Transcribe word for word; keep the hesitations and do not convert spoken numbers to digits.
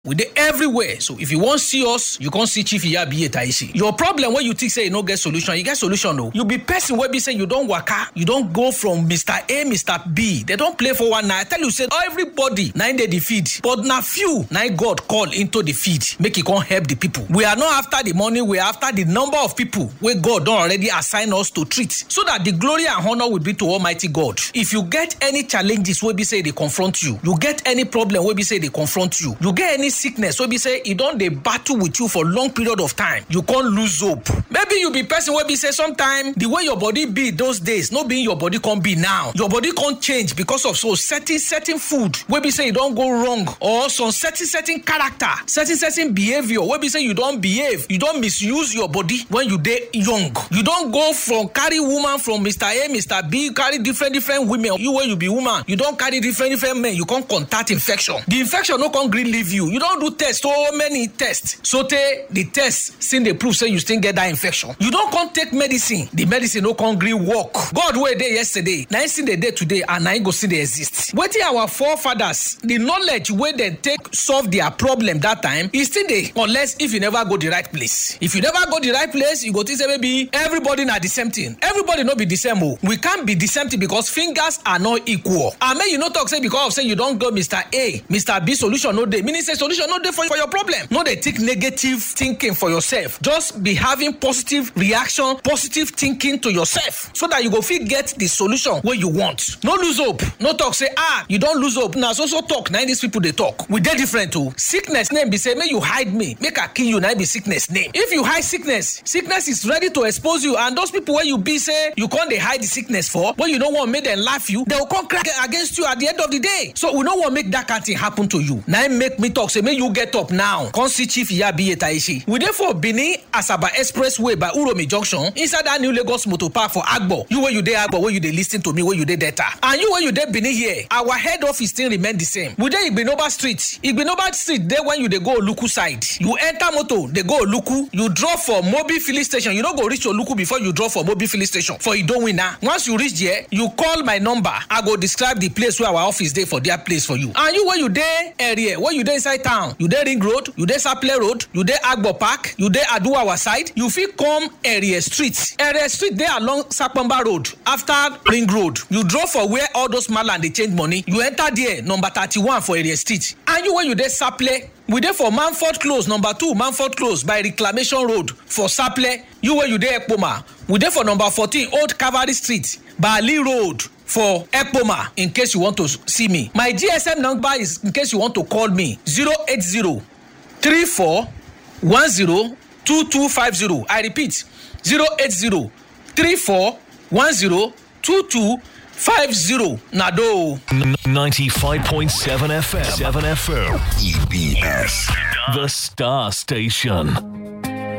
We dey everywhere. So if you want see us, you can't see Chief Iyabi Taishi. Your problem when you think say you no get solution, you get solution though. You be person where be say you don't waka, you don't go from Mister A, Mister B. They don't play for one night. I tell you say everybody nine they defeat, but na few nine God call into the feed. Make it can help the people. We are not after the money, we are after the number of people where God don't already assign us to treat, so that the glory and honor will be to Almighty God. If you get any challenges where be say they confront you, you get any problem where be say they confront you, you get any sickness wey be say e don dey battle with you for long period of time, you can't lose hope. Maybe you be person wey be say sometime the way your body be those days no be your body can't be now. Your body can't change because of so certain certain food wey be say you don't go wrong, or some certain certain character, certain certain behavior wey be say you don't behave, you don't misuse your body when you dey young. You don't go from carry woman from Mister A, Mister B, carry different different women. You when you be woman, you don't carry different different men, you can't contact infection. The infection no can green leave you. You don't do test, so many tests. So te, the test still they prove say you still get that infection. You don't come take medicine, the medicine no can green work. God were there yesterday, now see the day today, and now go see they exist. Waiting our forefathers, the knowledge where they take solve their problem that time is still there, unless if you never go the right place. If you never go the right place, you go to say maybe everybody not the same thing. Everybody not be the same. Oh. We can't be the same thing because fingers are not equal. I mean you not talk say because of say you don't go Mister A, Mister B solution no day. Meaning say solution no day for, for your problem. No they take negative thinking for yourself. Just be having positive reaction, positive thinking to yourself, so that you go feel get the solution where you want. No lose hope. No talk say ah you don't lose hope. Now so so talk. Now these people they talk. We they different too. Sickness name be say make you hide me, make I kill you. Now be sickness name. If you hide sickness, sickness is ready to expose you. And those people where you be say you can't they hide the sickness for, when you don't want to make them laugh you, they will come crack against you at the end of the day. So we don't want to make that kind of thing happen to you. Now make me talk say make you get up now. Come see Chief Iyabi Taishi. We therefore Benin Asaba Expressway by Uromi Junction inside that new Lagos Motor Park for Agbo. You where you there Agbo, where you they listen to me, where you there data. And you where you there Benin here, our head office still remain the same. We there Igbinoba Street. Igbinoba Street there when you they go Oluku side. You enter motor, they go Oluku. You drop for Mobi filling station. You don't go reach Oluku before you drop for Mobi filling station. For you don't win now. Once you reach there, you call my number. I go describe the place where our office there for their place for you. And you where you there area, where you there inside town, you there Ring Road, you there Saple Road, you there Agbo Park, you there Aduawa side. You fit come area street. Area street there along Sapamba Road after Ring Road. You drop for where all those maland they change money. You enter there number thirty-one for area street. And you where you there Saple. We there for Manford Close, number two, Manford Close by Reclamation Road for Saple. You where you there Ekpoma. We there for number fourteen, Old Cavalry Street, Bali Road for Ekpoma, in case you want to see me. My G S M number is in case you want to call me zero eight zero, three four one zero, two two five zero. I repeat, zero eight zero, three four one zero, two two five zero. Nado. ninety-five point seven F M. seven F M. E B S. The Star Station.